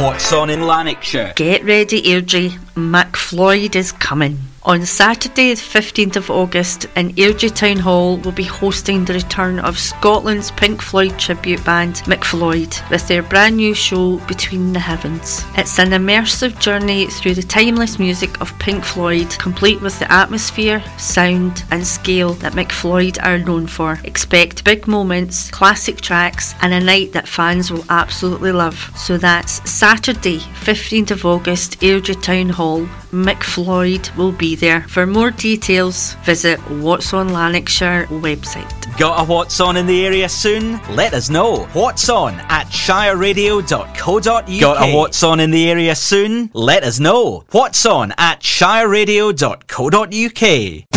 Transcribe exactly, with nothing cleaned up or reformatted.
What's on in Lanarkshire? Get ready, Airdrie. McFloyd is coming. On Saturday the fifteenth of August in Airdrie Town Hall will be hosting the return of Scotland's Pink Floyd tribute band McFloyd with their brand new show Between the Heavens. It's an immersive journey through the timeless music of Pink Floyd, complete with the atmosphere, sound and scale that McFloyd are known for. Expect big moments, classic tracks and a night that fans will absolutely love. So that's Saturday fifteenth of August, Airdrie Town Hall. McFloyd will be there. For more details, visit What's On Lanarkshire website. Got a What's On in the area soon? Let us know. What's On at shire radio dot co dot uk. Got a What's On in the area soon? Let us know. What's On at shire radio dot co dot uk.